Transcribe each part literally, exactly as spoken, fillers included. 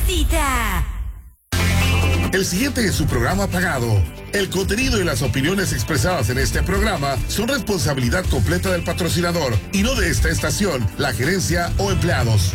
Mamacita. El siguiente es su programa pagado. El contenido y las opiniones expresadas en este programa son responsabilidad completa del patrocinador y no de esta estación, la gerencia o empleados.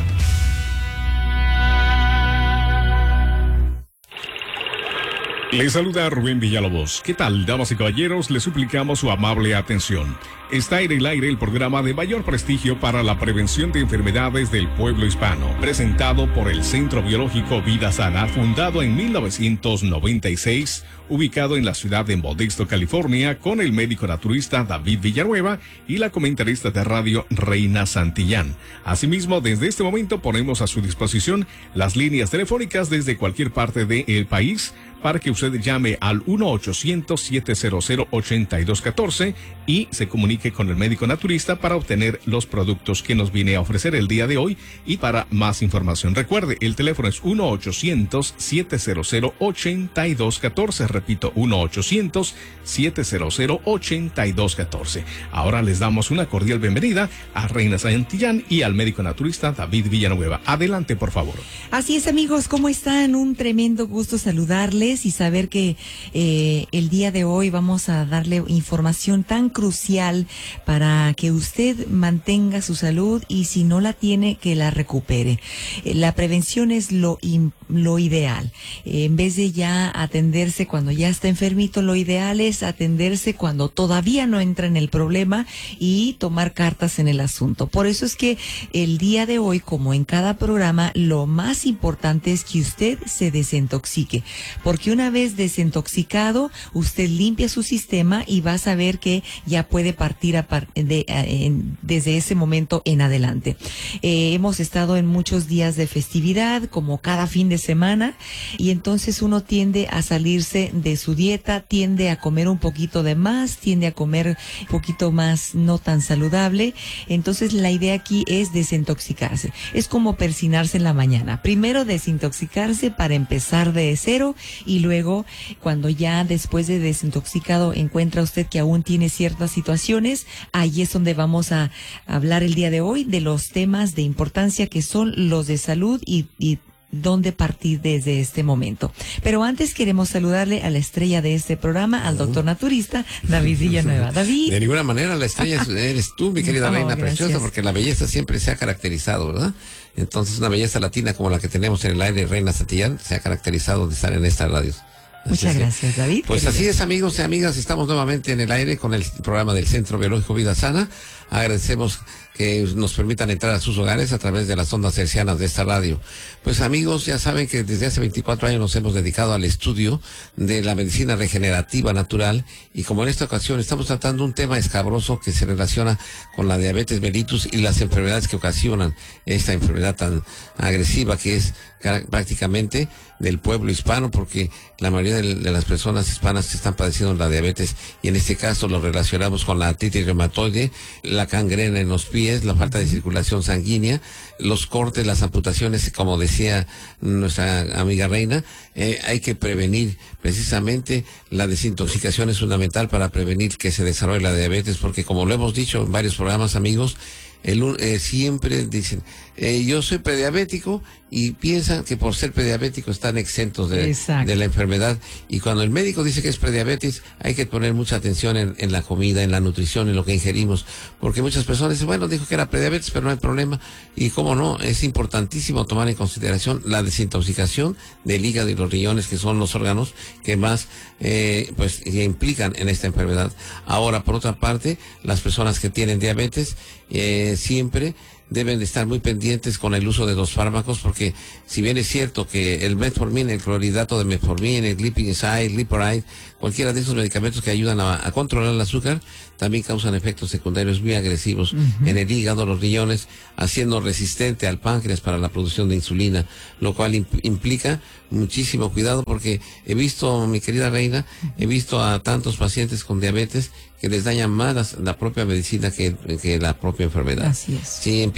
Les saluda Rubén Villalobos. ¿Qué tal, damas y caballeros? Les suplicamos su amable atención. Está en el aire el programa de mayor prestigio para la prevención de enfermedades del pueblo hispano, presentado por el Centro Biológico Vida Sana, fundado en mil novecientos noventa y seis, ubicado en la ciudad de Modesto, California, con el médico naturista David Villanueva y la comentarista de radio Reina Santillán. Asimismo, desde este momento ponemos a su disposición las líneas telefónicas desde cualquier parte del país para que usted llame al uno ochocientos, siete cero cero, ocho dos uno cuatro y se comunique con el médico naturista para obtener los productos que nos viene a ofrecer el día de hoy. Y para más información, recuerde, el teléfono es uno ochocientos, siete cero cero, ocho dos uno cuatro. Repito, uno ochocientos, siete cero cero, ocho dos uno cuatro. Ahora les damos una cordial bienvenida a Reina Santillán y al médico naturista David Villanueva. Adelante, por favor. Así es, amigos, ¿cómo están? Un tremendo gusto saludarles y saber que eh, el día de hoy vamos a darle información tan crucial para que usted mantenga su salud y si no la tiene, que la recupere. Eh, la prevención es lo, in, lo ideal. Eh, en vez de ya atenderse cuando ya está enfermito, lo ideal es atenderse cuando todavía no entra en el problema y tomar cartas en el asunto. Por eso es que el día de hoy, como en cada programa, lo más importante es que usted se desintoxique. Porque que una vez desintoxicado, usted limpia su sistema y va a saber que ya puede partir a par de, a, en, desde ese momento en adelante. Eh, hemos estado en muchos días de festividad, como cada fin de semana, y entonces uno tiende a salirse de su dieta, tiende a comer un poquito de más, tiende a comer un poquito más no tan saludable. Entonces la idea aquí es desintoxicarse. Es como persinarse en la mañana. Primero desintoxicarse para empezar de cero y luego, cuando ya después de desintoxicado encuentra usted que aún tiene ciertas situaciones, ahí es donde vamos a hablar el día de hoy de los temas de importancia que son los de salud y, y dónde partir desde este momento. Pero antes queremos saludarle a la estrella de este programa, al doctor naturista, David Villanueva. David. De ninguna manera la estrella eres tú, mi querida oh, reina gracias. Preciosa, porque la belleza siempre se ha caracterizado, ¿verdad? Entonces una belleza latina como la que tenemos en el aire, Reina Santillán, se ha caracterizado de estar en esta radio. Así Muchas gracias, David. Pues así es, amigos y amigas, estamos nuevamente en el aire con el programa del Centro Biológico Vida Sana. Agradecemos que nos permitan entrar a sus hogares a través de las ondas hercianas de esta radio. Pues amigos, ya saben que desde hace veinticuatro años nos hemos dedicado al estudio de la medicina regenerativa natural y como en esta ocasión estamos tratando un tema escabroso que se relaciona con la diabetes mellitus y las enfermedades que ocasionan esta enfermedad tan agresiva que es prácticamente del pueblo hispano, porque la mayoría de, de las personas hispanas están padeciendo la diabetes y en este caso lo relacionamos con la artritis reumatoide, la gangrena en los pies, la falta de circulación sanguínea, los cortes, las amputaciones, como decía nuestra amiga Reina. Eh, hay que prevenir precisamente la desintoxicación, es fundamental para prevenir que se desarrolle la diabetes, porque como lo hemos dicho en varios programas, amigos, El, eh, siempre dicen, eh, yo soy prediabético y piensan que por ser prediabético están exentos de, de la enfermedad. Y cuando el médico dice que es prediabetes, hay que poner mucha atención en, en la comida, en la nutrición, en lo que ingerimos. Porque muchas personas dicen, bueno, dijo que era prediabetes, pero no hay problema. Y cómo no, es importantísimo tomar en consideración la desintoxicación del hígado y los riñones, que son los órganos que más eh, pues implican en esta enfermedad. Ahora, por otra parte, las personas que tienen diabetes, eh, siempre deben de estar muy pendientes con el uso de los fármacos, porque si bien es cierto que el metformin, el clorhidrato de metformin, el glipizide, el Liporide, cualquiera de esos medicamentos que ayudan a, a controlar el azúcar, también causan efectos secundarios muy agresivos uh-huh. en el hígado, los riñones, haciendo resistente al páncreas para la producción de insulina, lo cual imp- implica muchísimo cuidado, porque he visto, mi querida Reina, he visto a tantos pacientes con diabetes que les daña más la, la propia medicina que, que la propia enfermedad. Así es. Sí,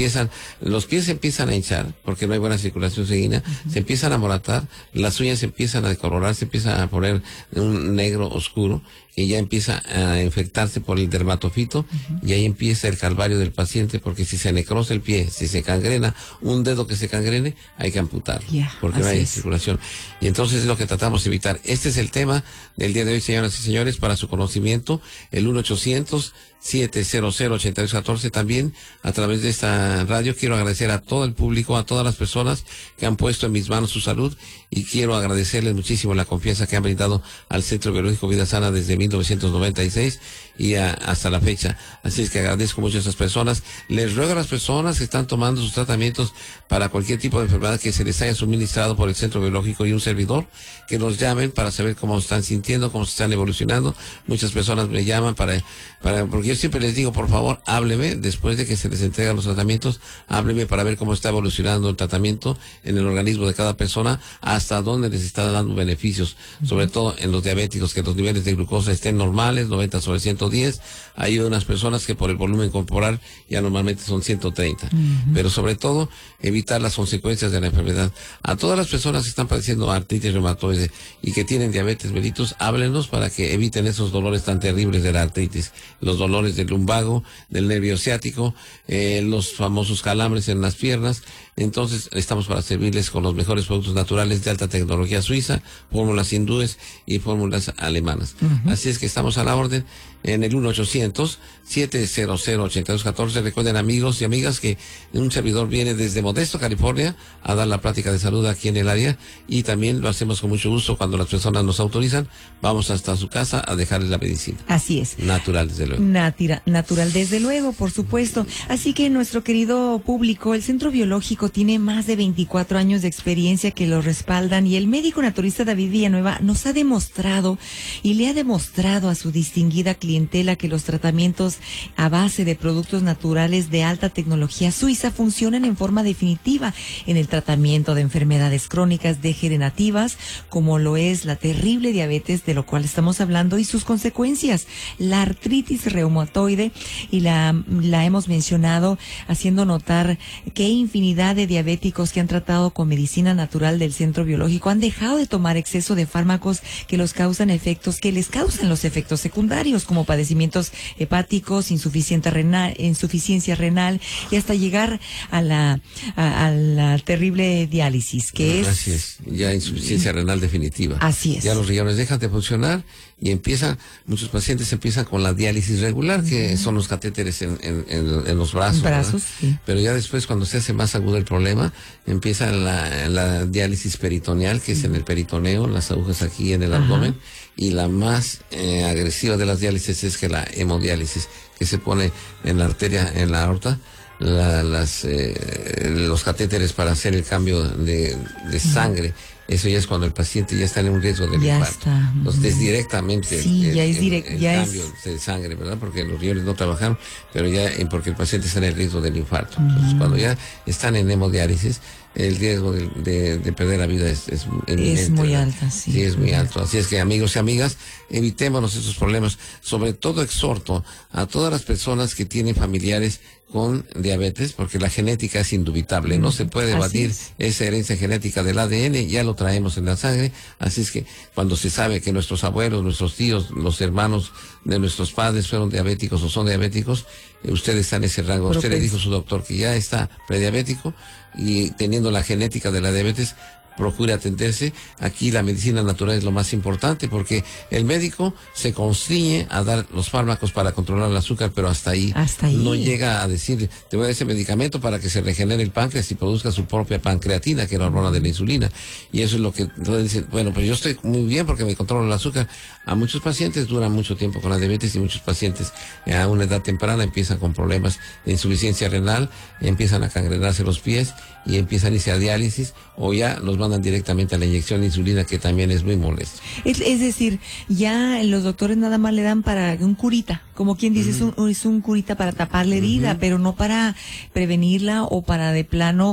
empiezan, los pies se empiezan a hinchar, porque no hay buena circulación sanguínea, uh-huh. se empiezan a moratar, las uñas se empiezan a decolorar, se empiezan a poner un negro oscuro, y ya empieza a infectarse por el dermatofito, uh-huh. y ahí empieza el calvario del paciente, porque si se necrosa el pie, si se cangrena, un dedo que se cangrene, hay que amputarlo, yeah, porque no hay es. circulación. Y entonces es lo que tratamos de evitar. Este es el tema del día de hoy, señoras y señores, para su conocimiento, el uno ochocientos siete cero cero ocho dos uno cuatro. También a través de esta radio quiero agradecer a todo el público, a todas las personas que han puesto en mis manos su salud, y quiero agradecerles muchísimo la confianza que han brindado al Centro Biológico Vida Sana desde mil novecientos noventa y seis y a, hasta la fecha. Así es que agradezco mucho a esas personas. Les ruego a las personas que están tomando sus tratamientos para cualquier tipo de enfermedad que se les haya suministrado por el Centro Biológico y un servidor, que nos llamen para saber cómo están sintiendo, cómo se están evolucionando. Muchas personas me llaman para, para, porque yo siempre les digo, por favor, hábleme después de que se les entregan los tratamientos, hábleme para ver cómo está evolucionando el tratamiento en el organismo de cada persona, hasta dónde les está dando beneficios, uh-huh. sobre todo en los diabéticos, que los niveles de glucosa estén normales, noventa sobre ciento diez. Hay unas personas que por el volumen corporal ya normalmente son ciento treinta, uh-huh. pero sobre todo evitar las consecuencias de la enfermedad. A todas las personas que están padeciendo artritis reumatoide y que tienen diabetes mellitus, háblenos para que eviten esos dolores tan terribles de la artritis, los dolores del lumbago, del nervio ciático, eh, los famosos calambres en las piernas. Entonces estamos para servirles con los mejores productos naturales de alta tecnología suiza, fórmulas hindúes y fórmulas alemanas. Uh-huh. Así es que estamos a la orden en el uno ochocientos siete cero cero ocho dos uno cuatro. Recuerden, amigos y amigas, que un servidor viene desde Modesto, California, a dar la plática de salud aquí en el área, y también lo hacemos con mucho gusto cuando las personas nos autorizan. Vamos hasta su casa a dejarles la medicina. Así es. Natural, desde luego. Natira, natural, desde luego, por supuesto. Así que nuestro querido público, el Centro Biológico tiene más de veinticuatro años de experiencia que lo respaldan, y el médico naturista David Villanueva nos ha demostrado y le ha demostrado a su distinguida clientela que los tratamientos a base de productos naturales de alta tecnología suiza funcionan en forma definitiva en el tratamiento de enfermedades crónicas degenerativas, como lo es la terrible diabetes, de lo cual estamos hablando, y sus consecuencias, la artritis reumatoide, y la, la hemos mencionado haciendo notar que infinidad de diabéticos que han tratado con medicina natural del Centro Biológico han dejado de tomar exceso de fármacos que los causan efectos, que les causan los efectos secundarios, como padecimientos hepáticos, insuficiencia renal, insuficiencia renal, y hasta llegar a la, a, a la terrible diálisis, que es... Así es, ya insuficiencia renal definitiva. Así es. Ya los riñones dejan de funcionar y empiezan, muchos pacientes empiezan con la diálisis regular, que uh-huh. son los catéteres en, en, en, en los brazos. Brazos, sí. Pero ya después, cuando se hace más agudo el problema, empieza la, la diálisis peritoneal, que uh-huh. es en el peritoneo, las agujas aquí en el uh-huh. abdomen, y la más eh, agresiva de las diálisis es que la hemodiálisis, que se pone en la arteria, en la aorta, la, las, eh, los catéteres para hacer el cambio de, de sangre. Uh-huh. Eso ya es cuando el paciente ya está en un riesgo de ya infarto. Está. Entonces es directamente sí, el, ya es el, direct, el ya cambio es... de sangre, ¿verdad? Porque los riñones no trabajaron, pero ya porque el paciente está en el riesgo del infarto. Entonces, uh-huh. cuando ya están en hemodiálisis, el riesgo de, de, de perder la vida es, es eminente. Es muy ¿verdad? alta, sí. Sí, es muy alto. Así es que, amigos y amigas, evitémonos esos problemas. Sobre todo exhorto a todas las personas que tienen familiares con diabetes, porque la genética es indubitable, no se puede evadir esa herencia genética del A D N, ya lo traemos en la sangre. Así es que cuando se sabe que nuestros abuelos, nuestros tíos, los hermanos de nuestros padres fueron diabéticos o son diabéticos, eh, usted está en ese rango. Pero usted pues... le dijo a su doctor que ya está prediabético, y teniendo la genética de la diabetes, procure atenderse. Aquí la medicina natural es lo más importante, porque el médico se constriñe a dar los fármacos para controlar el azúcar, pero hasta ahí, hasta ahí. no llega a decir, te voy a dar ese medicamento para que se regenere el páncreas y produzca su propia pancreatina, que es la hormona de la insulina. Y eso es lo que entonces dicen, bueno, pues yo estoy muy bien porque me controlo el azúcar. A muchos pacientes duran mucho tiempo con la diabetes, y muchos pacientes a una edad temprana empiezan con problemas de insuficiencia renal, empiezan a cangrenarse los pies y empiezan a irse a diálisis, o ya los mandan directamente a la inyección de insulina, que también es muy molesto. Es, es decir, ya los doctores nada más le dan para un curita, como quien dice, uh-huh. es, un, es un curita para tapar la herida, uh-huh. pero no para prevenirla o para de plano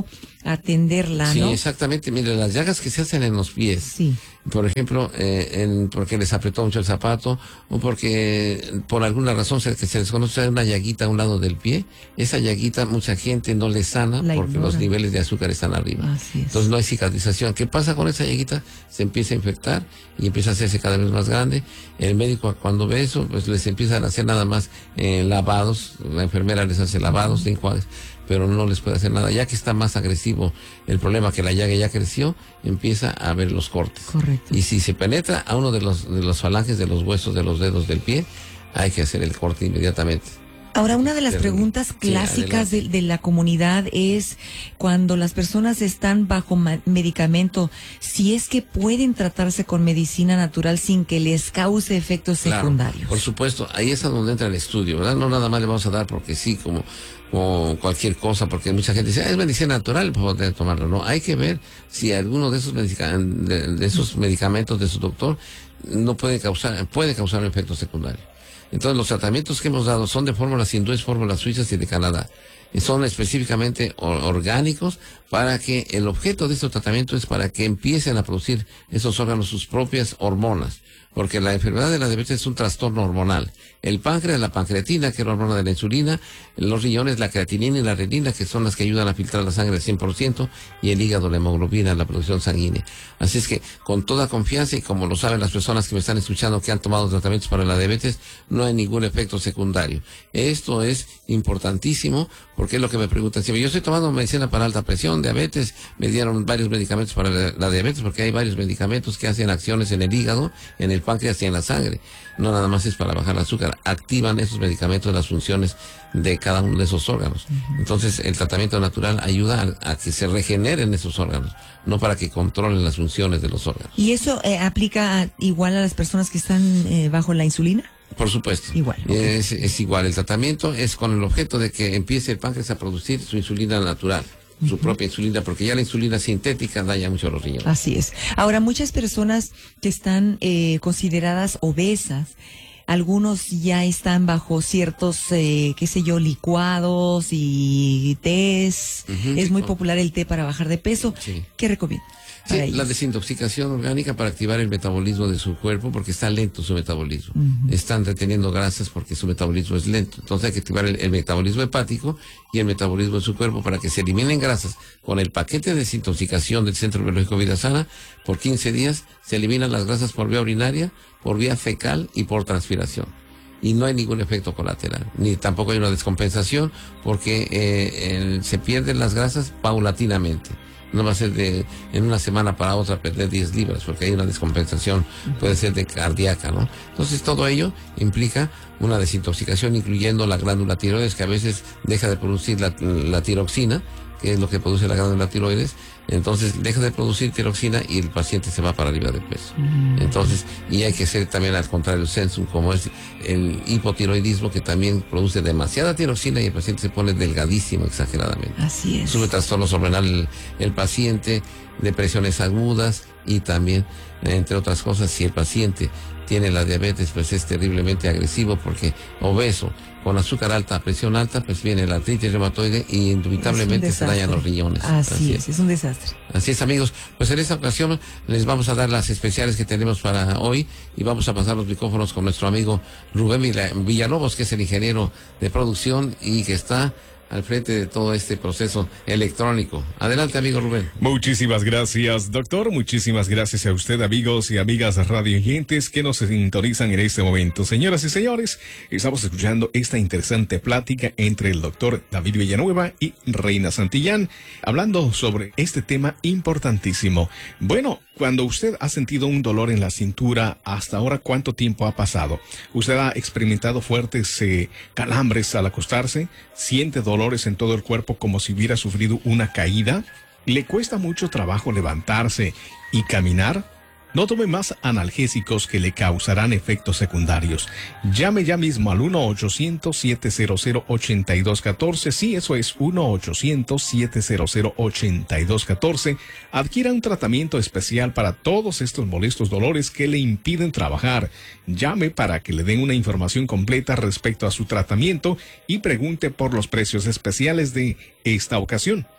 atenderla, sí, ¿no? Sí, exactamente. Mire, las llagas que se hacen en los pies, sí. por ejemplo, eh, en, porque les apretó mucho el zapato o porque por alguna razón se, que se les conoce una llaguita a un lado del pie, esa llaguita mucha gente no le sana La porque ignora. Los niveles de azúcar están arriba. Así es. Entonces no hay cicatrización. ¿Qué pasa con esa llaguita? Se empieza a infectar y empieza a hacerse cada vez más grande. El médico cuando ve eso, pues les empiezan a hacer nada más eh, lavados, la enfermera les hace lavados, uh-huh. enjuagues, pero no les puede hacer nada. Ya que está más agresivo el problema, que la llaga ya creció, empieza a ver los cortes. Correcto. Y si se penetra a uno de los, de los falanges de los huesos de los dedos del pie, hay que hacer el corte inmediatamente. Ahora, una de las Pero, preguntas clásicas sí, de, de la comunidad es cuando las personas están bajo ma- medicamento, si es que pueden tratarse con medicina natural sin que les cause efectos claro, secundarios. Por supuesto, ahí es a donde entra el estudio, ¿verdad? No nada más le vamos a dar porque sí, como, como cualquier cosa, porque mucha gente dice, ah, es medicina natural, pues poder tomarlo. No, hay que ver si alguno de esos, medica- de, de esos medicamentos de su doctor no puede causar, puede causar un efecto secundario. Entonces, los tratamientos que hemos dado son de fórmulas hindúes, fórmulas suizas y de Canadá. Y son específicamente or- orgánicos para que el objeto de estos tratamientos es para que empiecen a producir esos órganos sus propias hormonas. Porque la enfermedad de la diabetes es un trastorno hormonal. El páncreas, la pancreatina, que es la hormona de la insulina, los riñones, la creatinina y la renina, que son las que ayudan a filtrar la sangre al cien por ciento, y el hígado, la hemoglobina, la producción sanguínea. Así es que, con toda confianza, y como lo saben las personas que me están escuchando que han tomado tratamientos para la diabetes, no hay ningún efecto secundario. Esto es importantísimo, porque es lo que me preguntan siempre. Yo estoy tomando medicina para alta presión, diabetes, me dieron varios medicamentos para la, la diabetes, porque hay varios medicamentos que hacen acciones en el hígado, en el páncreas y en la sangre. No nada más es para bajar el azúcar, activan esos medicamentos las funciones de cada uno de esos órganos. Uh-huh. Entonces, el tratamiento natural ayuda a, a que se regeneren esos órganos, no para que controlen las funciones de los órganos. ¿Y eso eh, aplica a, igual a las personas que están eh, bajo la insulina? Por supuesto. Igual. Okay. Es, es igual. El tratamiento es con el objeto de que empiece el páncreas a producir su insulina natural. Su uh-huh. propia insulina, porque ya la insulina sintética daña mucho a los riñones. Así es. Ahora, muchas personas que están eh, consideradas obesas, algunos ya están bajo ciertos, eh, qué sé yo, licuados y tés. Uh-huh, es sí, muy popular el té para bajar de peso. Sí. ¿Qué recomienda? Sí, la desintoxicación orgánica para activar el metabolismo de su cuerpo, porque está lento su metabolismo. Uh-huh. Están reteniendo grasas porque su metabolismo es lento. Entonces hay que activar el, el metabolismo hepático y el metabolismo de su cuerpo para que se eliminen grasas. Con el paquete de desintoxicación del Centro Biológico Vida Sana, por quince días se eliminan las grasas por vía urinaria, por vía fecal y por transpiración. Y no hay ningún efecto colateral, ni tampoco hay una descompensación, porque eh, el, se pierden las grasas paulatinamente. No va a ser de en una semana para otra perder diez libras, porque hay una descompensación, puede ser de cardíaca, ¿no? Entonces todo ello implica una desintoxicación, incluyendo la glándula tiroides, que a veces deja de producir la, la tiroxina, que es lo que produce la glándula tiroides. Entonces deja de producir tiroxina y el paciente se va para arriba de peso. Mm. Entonces, y hay que hacer también al contrario el sensum, como es el hipotiroidismo, que también produce demasiada tiroxina y el paciente se pone delgadísimo exageradamente. Así es. Sube trastornos hormonales el, el paciente, depresiones agudas y también, entre otras cosas, si el paciente tiene la diabetes, pues es terriblemente agresivo, porque obeso, con azúcar alta, presión alta, pues viene la artritis reumatoide y indubitablemente se dañan los riñones. Así, Así es, es, es un desastre. Así es, amigos. Pues en esta ocasión les vamos a dar las especiales que tenemos para hoy y vamos a pasar los micrófonos con nuestro amigo Rubén Villalobos, que es el ingeniero de producción y que está al frente de todo este proceso electrónico. Adelante, amigo Rubén. Muchísimas gracias, doctor. Muchísimas gracias a usted, amigos y amigas radioyentes que nos sintonizan en este momento. Señoras y señores, estamos escuchando esta interesante plática entre el doctor David Villanueva y Reina Santillán, hablando sobre este tema importantísimo. Bueno, cuando usted ha sentido un dolor en la cintura, hasta ahora, ¿cuánto tiempo ha pasado? ¿Usted ha experimentado fuertes eh, calambres al acostarse? ¿Siente dolores en todo el cuerpo como si hubiera sufrido una caída? ¿Le cuesta mucho trabajo levantarse y caminar? No tome más analgésicos que le causarán efectos secundarios. Llame ya mismo al uno ochocientos, siete cero cero, ocho dos uno cuatro. Sí, eso es uno ochocientos, siete cero cero, ocho dos uno cuatro. Adquiera un tratamiento especial para todos estos molestos dolores que le impiden trabajar. Llame para que le den una información completa respecto a su tratamiento y pregunte por los precios especiales de esta ocasión.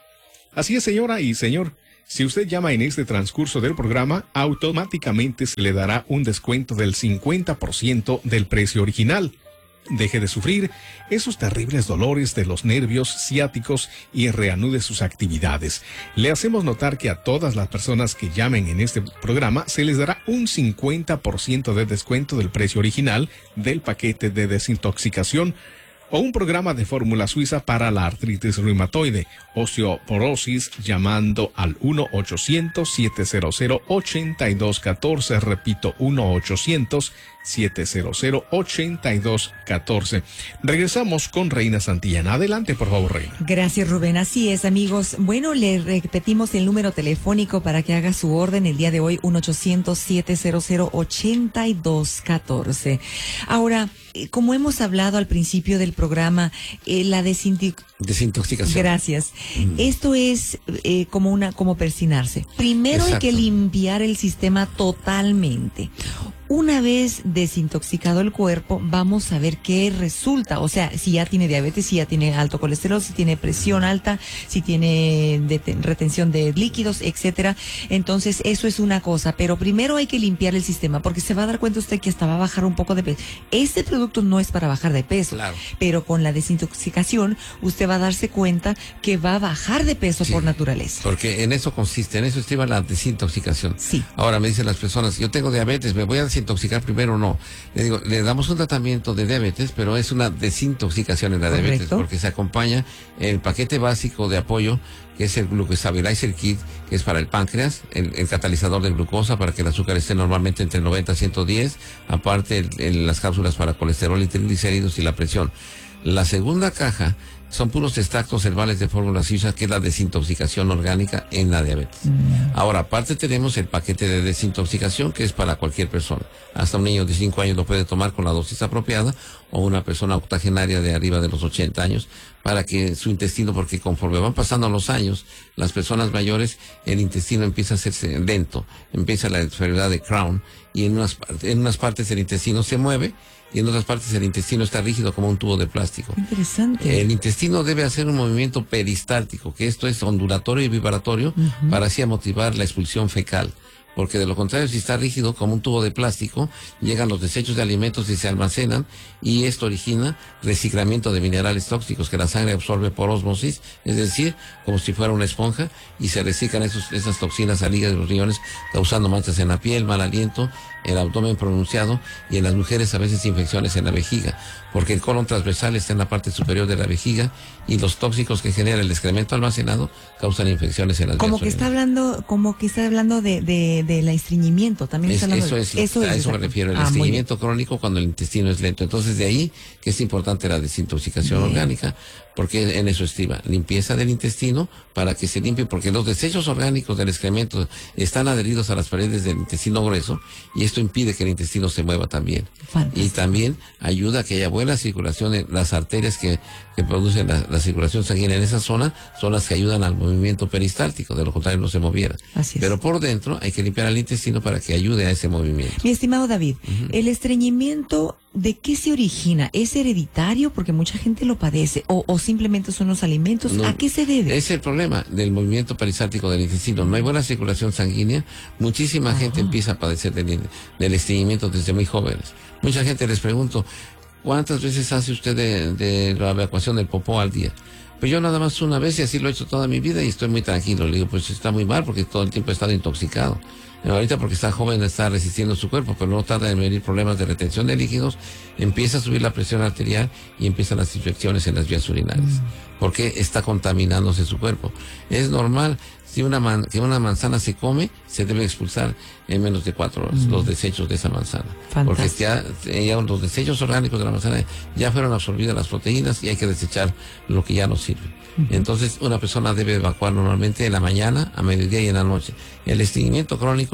Así es, señora y señor. Si usted llama en este transcurso del programa, automáticamente se le dará un descuento del cincuenta por ciento del precio original. Deje de sufrir esos terribles dolores de los nervios ciáticos y reanude sus actividades. Le hacemos notar que a todas las personas que llamen en este programa se les dará un cincuenta por ciento de descuento del precio original del paquete de desintoxicación o un programa de fórmula suiza para la artritis reumatoide, osteoporosis, llamando al uno ochocientos, siete cero cero, ocho dos uno cuatro, repito, uno ochocientos, siete cero cero, ocho dos uno cuatro. Regresamos con Reina Santillana. Adelante, por favor, Reina. Gracias, Rubén. Así es, amigos. Bueno, le repetimos el número telefónico para que haga su orden el día de hoy, uno ochocientos, siete cero cero, ocho dos uno cuatro. Ahora, como hemos hablado al principio del programa, eh, la desinti- desintoxicación. Gracias. Mm. Esto es eh, como una, como persinarse. Primero Exacto. hay que limpiar el sistema totalmente. Una vez desintoxicado el cuerpo, vamos a ver qué resulta. O sea, si ya tiene diabetes, si ya tiene alto colesterol, si tiene presión alta, si tiene deten- retención de líquidos, etcétera. Entonces, eso es una cosa. Pero primero hay que limpiar el sistema, porque se va a dar cuenta usted que hasta va a bajar un poco de peso. Este producto no es para bajar de peso, claro. pero con la desintoxicación, usted va a darse cuenta que va a bajar de peso sí, por naturaleza. Porque en eso consiste, en eso estriba la desintoxicación. Sí. Ahora me dicen las personas, yo tengo diabetes, ¿me voy a desintoxicar primero o no? Le digo, le damos un tratamiento de diabetes, pero es una desintoxicación en la Correcto. diabetes, porque se acompaña el paquete básico de apoyo, que es el Glucostabilizer Kit, que es para el páncreas, el, el catalizador de glucosa para que el azúcar esté normalmente entre noventa y ciento diez, aparte el, el, las cápsulas para colesterol y triglicéridos y la presión. La segunda caja son puros extractos herbales de fórmula suiza, que es la desintoxicación orgánica en la diabetes. Mm. Ahora, aparte tenemos el paquete de desintoxicación, que es para cualquier persona. Hasta un niño de cinco años lo puede tomar con la dosis apropiada, o una persona octogenaria de arriba de los ochenta años, para que su intestino, porque conforme van pasando los años, las personas mayores, el intestino empieza a hacerse lento, empieza la enfermedad de Crohn, y en unas, en unas partes el intestino se mueve, y en otras partes el intestino está rígido como un tubo de plástico. Interesante. El intestino debe hacer un movimiento peristáltico, que esto es ondulatorio y vibratorio, uh-huh. para así motivar la expulsión fecal. Porque de lo contrario, si está rígido como un tubo de plástico, llegan los desechos de alimentos y se almacenan, y esto origina reciclamiento de minerales tóxicos que la sangre absorbe por ósmosis, es decir, como si fuera una esponja, y se reciclan esos, esas toxinas al hígado y los riñones, causando manchas en la piel, mal aliento, el abdomen pronunciado, y en las mujeres a veces infecciones en la vejiga, porque el colon transversal está en la parte superior de la vejiga, y los tóxicos que genera el excremento almacenado causan infecciones en las vías como que urinarias. está hablando como que está hablando de, de, del estreñimiento también. Es, está eso de, es, eso a es eso me refiero, el ah, estreñimiento crónico cuando el intestino es lento. Entonces de ahí que es importante la desintoxicación bien. orgánica, porque en eso estriba, limpieza del intestino para que se limpie, porque los desechos orgánicos del excremento están adheridos a las paredes del intestino grueso, y esto impide que el intestino se mueva también. Fantástico. Y también ayuda a que haya buena circulación en las arterias que, que producen la, la circulación sanguínea en esa zona, son las que ayudan al movimiento peristáltico, de lo contrario no se moviera. Así es. Pero por dentro hay que limpiar el intestino para que ayude a ese movimiento. Mi estimado David, Uh-huh. el estreñimiento, ¿de qué se origina? ¿Es hereditario? Porque mucha gente lo padece. ¿O, o simplemente son los alimentos? No, ¿A qué se debe? Es el problema del movimiento peristáltico del intestino. No hay buena circulación sanguínea. Muchísima Ajá. gente empieza a padecer del, del estreñimiento desde muy jóvenes. Mucha gente, les pregunto, ¿cuántas veces hace usted de, de la evacuación del popó al día? Pues yo nada más una vez, y así lo he hecho toda mi vida, y estoy muy tranquilo. Le digo, pues está muy mal porque todo el tiempo he estado intoxicado. Ahorita porque está joven está resistiendo su cuerpo, pero no tarda en venir problemas de retención de líquidos, empieza a subir la presión arterial y empiezan las infecciones en las vías urinarias, mm. porque está contaminándose su cuerpo. Es normal, si una man, que una manzana se come, se debe expulsar en menos de cuatro horas mm. los desechos de esa manzana. Fantástico. Porque ya, ya los desechos orgánicos de la manzana ya fueron absorbidas las proteínas, y hay que desechar lo que ya no sirve. Entonces, una persona debe evacuar normalmente en la mañana, a mediodía y en la noche. El estreñimiento crónico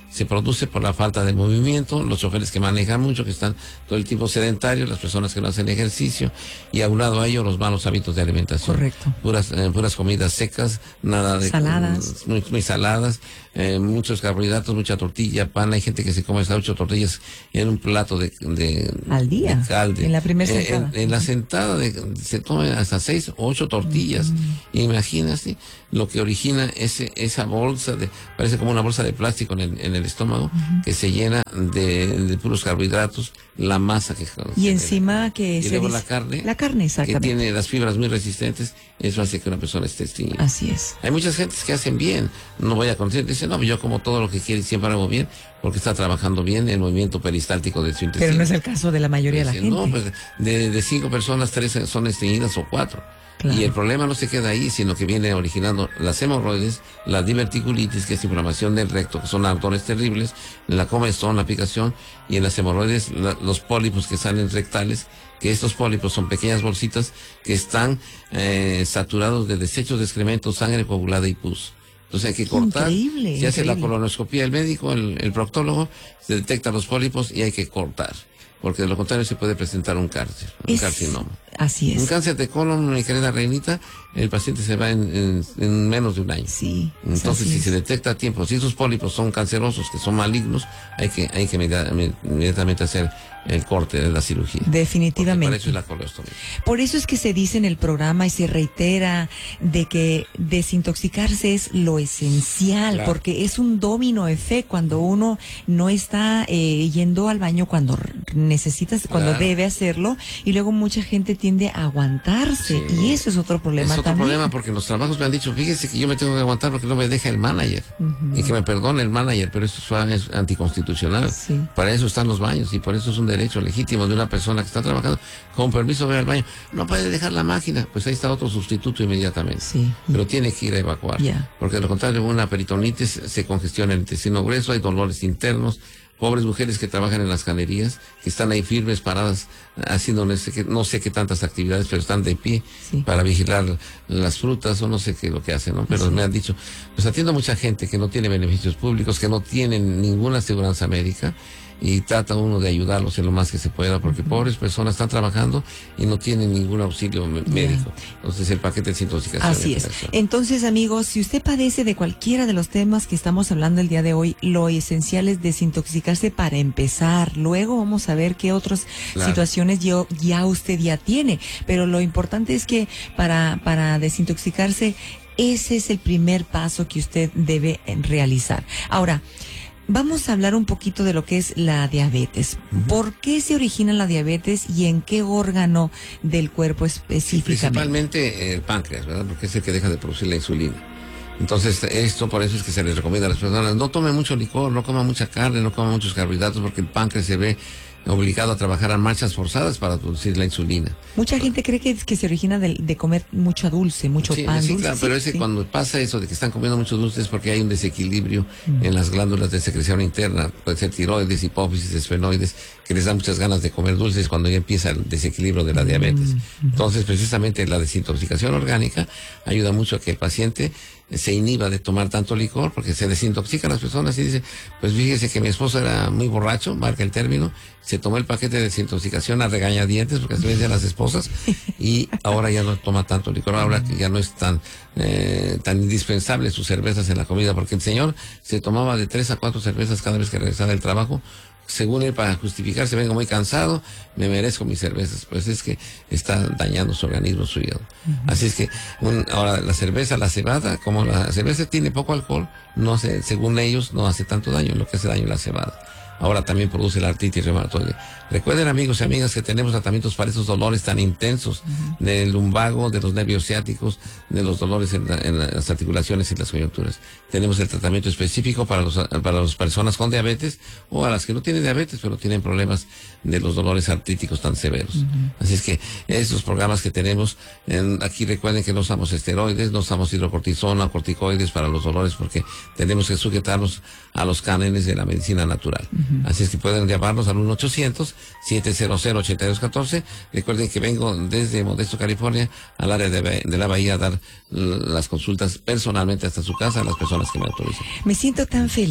se produce por la falta de movimiento, los choferes que manejan mucho, que están todo el tiempo sedentarios, las personas que no hacen ejercicio, y aunado a ello los malos hábitos de alimentación. Correcto. Puras, eh, puras comidas secas, nada de... Saladas. Muy, muy saladas, eh, muchos carbohidratos, mucha tortilla, pan. Hay gente que se come hasta ocho tortillas en un plato de... de al día, de calde. En la primera Eh, sentada. en, en la sentada de, se comen hasta seis o ocho tortillas. Mm. Imagínate lo que origina ese esa bolsa de... Parece como una bolsa de plástico en el, en el estómago, uh-huh. que se llena de, de puros carbohidratos, la masa que... Y que encima que... Y se luego dice, la carne. La carne, exactamente. Que tiene las fibras muy resistentes, eso hace que una persona esté estreñida. Así es. Hay muchas gentes que hacen bien, no voy a conocer, dicen, no, yo como todo lo que quiero y siempre hago bien, porque está trabajando bien el movimiento peristáltico de su intestino. Pero no es el caso de la mayoría pues, de la gente. No, pues de, de cinco personas, tres son estreñidas o cuatro. Claro. Y el problema no se queda ahí, sino que viene originando las hemorroides, la diverticulitis, que es inflamación del recto, que son ardores terribles, la comezón, la picación, y en las hemorroides la, los pólipos que salen rectales, que estos pólipos son pequeñas bolsitas que están eh, saturados de desechos de excremento, sangre coagulada y pus. Entonces hay que cortar. Increíble, se increíble. hace la colonoscopia, el médico, el, el proctólogo, se detecta los pólipos y hay que cortar. Porque de lo contrario se puede presentar un cáncer, un es, carcinoma. Así es. Un cáncer de colon, mi querida Reinita, el paciente se va en, en, en menos de un año. Sí. Entonces, si es. se detecta a tiempo, si esos pólipos son cancerosos, que son malignos, hay que, hay que inmediatamente hacer el corte de la cirugía. Definitivamente. Para eso es la colostomía. Por eso es que se dice en el programa y se reitera de que desintoxicarse es lo esencial, claro. Porque es un domino efecto cuando uno no está eh, yendo al baño cuando necesitas, cuando claro. debe hacerlo, y luego mucha gente tiende a aguantarse, sí. Y eso es otro problema es otro también. problema, porque en los trabajos me han dicho, fíjese que yo me tengo que aguantar porque no me deja el manager, uh-huh. Y que me perdone el manager, pero eso es anticonstitucional. Sí. Para eso están los baños, y por eso es un derecho legítimo de una persona que está trabajando, con permiso de ir al baño. No puede dejar la máquina, pues ahí está otro sustituto inmediatamente. Sí. Pero tiene que ir a evacuar, yeah. Porque de lo contrario, una peritonitis, se congestiona el intestino grueso, hay dolores internos. Pobres mujeres que trabajan en las galerías, que están ahí firmes, paradas, haciendo no sé qué, no sé qué tantas actividades, pero están de pie, sí. Para vigilar las frutas o no sé qué es lo que hacen, ¿no? Pero sí. Me han dicho, pues atiendo a mucha gente que no tiene beneficios públicos, que no tienen ninguna aseguranza médica, y trata uno de ayudarlos en lo más que se pueda, porque uh-huh. pobres personas están trabajando y no tienen ningún auxilio yeah. médico. Entonces el paquete de desintoxicación. Así es. Entonces, amigos, si usted padece de cualquiera de los temas que estamos hablando el día de hoy, lo esencial es desintoxicarse para empezar. Luego vamos a ver qué otras claro. situaciones yo, ya usted ya tiene. Pero lo importante es que para, para desintoxicarse, ese es el primer paso que usted debe realizar. Ahora, vamos a hablar un poquito de lo que es la diabetes. Uh-huh. ¿Por qué se origina la diabetes y en qué órgano del cuerpo específicamente? Sí, principalmente el páncreas, ¿verdad? Porque es el que deja de producir la insulina. Entonces, esto por eso es que se les recomienda a las personas, no tomen mucho licor, no coman mucha carne, no coman muchos carbohidratos, porque el páncreas se ve obligado a trabajar a marchas forzadas para producir la insulina. Mucha gente cree que, que se origina de, de comer mucho dulce, mucho sí, pan sí, dulce. Claro, sí, pero ese sí. Cuando pasa eso de que están comiendo mucho dulce es porque hay un desequilibrio mm. en las glándulas de secreción interna, puede ser tiroides, hipófisis, esfenoides, que les dan muchas ganas de comer dulces cuando ya empieza el desequilibrio de la diabetes. Mm. Entonces, precisamente la desintoxicación orgánica ayuda mucho a que el paciente se inhiba de tomar tanto licor, porque se desintoxican las personas y dice, pues fíjese que mi esposo era muy borracho, marca el término, se tomó el paquete de desintoxicación a regañadientes, porque se le dicen las esposas, y ahora ya no toma tanto licor, ahora que ya no es tan eh, tan indispensable sus cervezas en la comida, porque el señor se tomaba de tres a cuatro cervezas cada vez que regresaba del trabajo, según él, para justificarse, vengo muy cansado, me merezco mis cervezas. Pues es que está dañando su organismo, su hígado. Uh-huh. Así es que un, ahora la cerveza, la cebada, como la cerveza tiene poco alcohol, no hace, según ellos, no hace tanto daño. Lo que hace daño es la cebada. Ahora también produce la artritis reumatoide. Recuerden, amigos y amigas, que tenemos tratamientos para esos dolores tan intensos, uh-huh. del lumbago, de los nervios ciáticos, de los dolores en, la, en las articulaciones y las coyunturas. Tenemos el tratamiento específico para los para las personas con diabetes o a las que no tienen diabetes, pero tienen problemas de los dolores artríticos tan severos. Uh-huh. Así es que esos programas que tenemos, en, aquí recuerden que no usamos esteroides, no usamos hidrocortisona o corticoides para los dolores, porque tenemos que sujetarnos a los cánones de la medicina natural. Uh-huh. Así es que pueden llamarnos al uno ochocientos, siete cero cero, ocho dos uno cuatro. Recuerden que vengo desde Modesto, California, al área de, de la Bahía a dar las consultas personalmente hasta su casa a las personas que me autorizan. Me siento tan feliz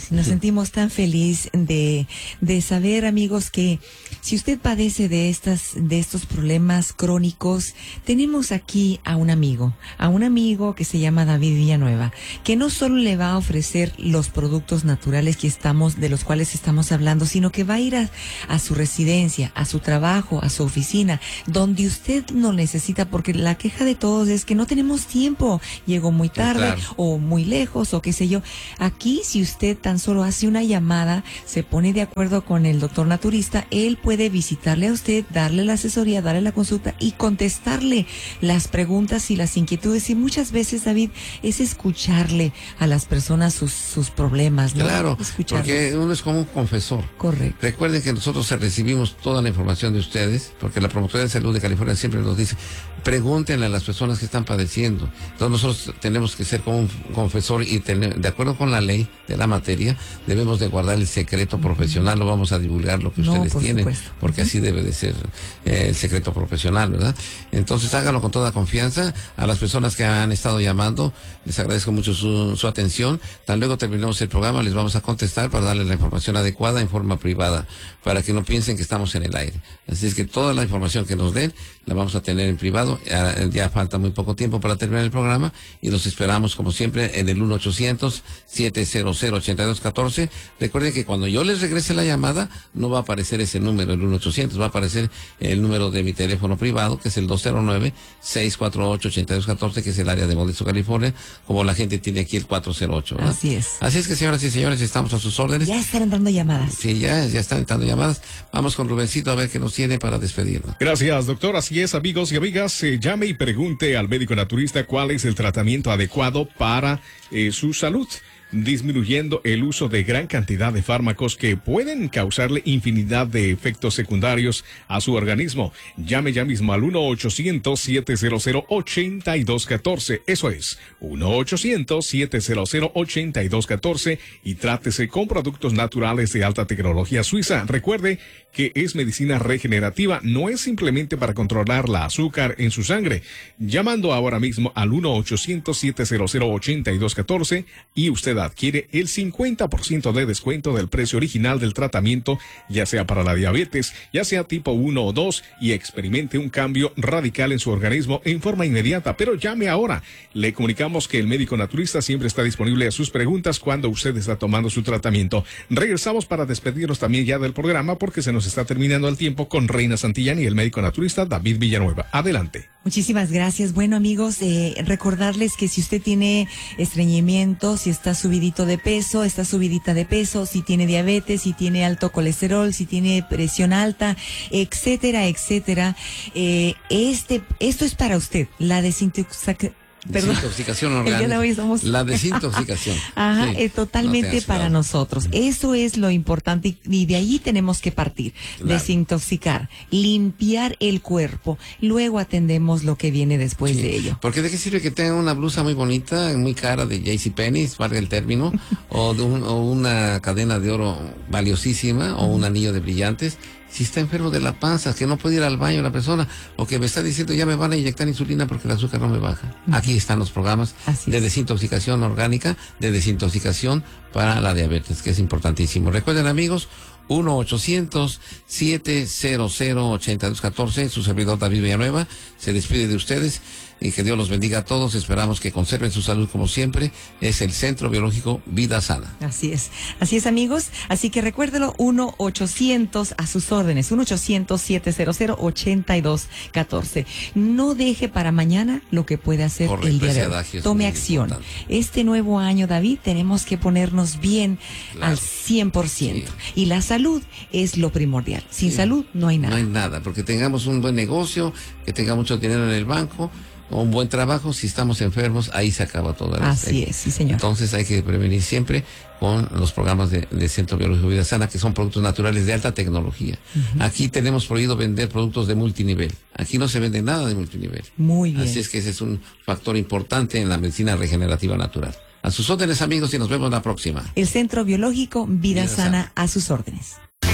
Nos sentimos tan feliz de, de saber, amigos, que si usted padece de estas, de estos problemas crónicos, tenemos aquí a un amigo, a un amigo que se llama David Villanueva, que no solo le va a ofrecer los productos naturales que estamos, de los cuales estamos hablando, sino que va a ir a, a su residencia, a su trabajo, a su oficina, donde usted no necesita, porque la queja de todos es que no tenemos tiempo, llegó muy tarde, claro, o muy lejos, o qué sé yo. Aquí, si usted tan solo hace una llamada, se pone de acuerdo con el doctor naturista, él puede visitarle a usted, darle la asesoría, darle la consulta y contestarle las preguntas y las inquietudes. Y muchas veces, David, es escucharle a las personas sus, sus problemas, ¿no? Claro, porque uno es como un confesor. Correcto. Recuerden que nosotros recibimos toda la información de ustedes, porque la Promotoría de Salud de California siempre nos dice, pregúntenle a las personas que están padeciendo. Entonces nosotros tenemos que ser como un confesor y tener, de acuerdo con la ley de la materia, debemos de guardar el secreto profesional, no vamos a divulgar lo que no, ustedes por tienen, supuesto, porque así debe de ser eh, el secreto profesional, ¿verdad? Entonces háganlo con toda confianza. A las personas que han estado llamando, les agradezco mucho su, su atención. Tan luego terminemos el programa, les vamos a contestar para darles la información adecuada en forma privada, para que no piensen que estamos en el aire. Así es que toda la información que nos den, la vamos a tener en privado. Ya, ya falta muy poco tiempo para terminar el programa y los esperamos como siempre en el uno ochocientos, siete cero cero, ocho dos uno cuatro. Recuerden que cuando yo les regrese la llamada, no va a aparecer ese número, el uno ochocientos, va a aparecer el número de mi teléfono privado, que es el dos cero nueve, seis cuatro ocho, ocho dos uno cuatro, que es el área de Modesto, California, como la gente tiene aquí el cuatro cero ocho, ¿verdad? Así es. Así es que, señoras y señores, estamos a sus órdenes. Ya están entrando llamadas. Sí, ya, ya están entrando llamadas. Vamos con Rubencito a ver qué nos tiene para despedirnos. Gracias, doctor. Así es, amigos y amigas, eh, llame y pregunte al médico naturista cuál es el tratamiento adecuado para eh, su salud, disminuyendo el uso de gran cantidad de fármacos que pueden causarle infinidad de efectos secundarios a su organismo. Llame ya mismo al uno ochocientos, siete cero cero, ocho dos uno cuatro. Eso es, uno ochocientos, siete cero cero, ocho dos uno cuatro, y trátese con productos naturales de alta tecnología suiza. Recuerde que es medicina regenerativa, no es simplemente para controlar la azúcar en su sangre. Llamando ahora mismo al uno ochocientos, siete cero cero, ocho dos uno cuatro y usted adquiere el cincuenta por ciento de descuento del precio original del tratamiento, ya sea para la diabetes, ya sea tipo uno o dos, y experimente un cambio radical en su organismo en forma inmediata. Pero llame ahora. Le comunicamos que el médico naturista siempre está disponible a sus preguntas cuando usted está tomando su tratamiento. Regresamos para despedirnos también ya del programa, porque se nos está terminando el tiempo, con Reina Santillán y el médico naturista David Villanueva. Adelante. Muchísimas gracias. Bueno, amigos, eh, recordarles que si usted tiene estreñimiento, si está subidito de peso, está subidita de peso, si tiene diabetes, si tiene alto colesterol, si tiene presión alta, etcétera, etcétera, eh, este, esto es para usted, la desintoxicación. Perdón. Desintoxicación orgánica. El día de hoy somos... La desintoxicación. Ajá, sí. es totalmente no para nosotros. Eso es lo importante, y de ahí tenemos que partir. Claro. Desintoxicar, limpiar el cuerpo, luego atendemos lo que viene después sí. de ello. Porque de qué sirve que tenga una blusa muy bonita, muy cara, de JCPenney, valga el término, o, de un, o una cadena de oro valiosísima, o un anillo de brillantes, si está enfermo de la panza, que no puede ir al baño la persona, o que me está diciendo ya me van a inyectar insulina porque el azúcar no me baja. Aquí están los programas Así de es. desintoxicación orgánica, de desintoxicación para la diabetes, que es importantísimo. Recuerden, amigos, uno ochocientos, siete cero cero, ocho dos uno cuatro, su servidor David Villanueva se despide de ustedes, y que Dios los bendiga a todos. Esperamos que conserven su salud como siempre. Es el Centro Biológico Vida Sana. Así es, así es, amigos. Así que recuérdelo, uno ochocientos a sus órdenes, uno ochocientos, siete cero cero, ocho dos uno cuatro. No deje para mañana lo que puede hacer Correcto, el día de hoy. Tome acción. Importante. Este nuevo año, David, tenemos que ponernos bien claro. al cien por ciento. Sí. Y la salud es lo primordial. Sin sí. salud no hay nada. No hay nada, porque tengamos un buen negocio, que tengamos mucho dinero en el banco, o un buen trabajo, si estamos enfermos, ahí se acaba todo. Así es, sí, señor. Entonces hay que prevenir siempre con los programas de, de Centro Biológico Vida Sana, que son productos naturales de alta tecnología. Uh-huh. Aquí tenemos prohibido vender productos de multinivel. Aquí no se vende nada de multinivel. Muy bien. Así es que ese es un factor importante en la medicina regenerativa natural. A sus órdenes, amigos, y nos vemos la próxima. El Centro Biológico Vida, Vida Sana, Sana, a sus órdenes.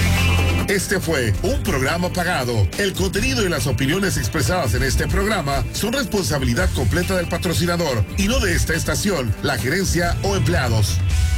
Este fue un programa pagado. El contenido y las opiniones expresadas en este programa son responsabilidad completa del patrocinador y no de esta estación, la gerencia o empleados.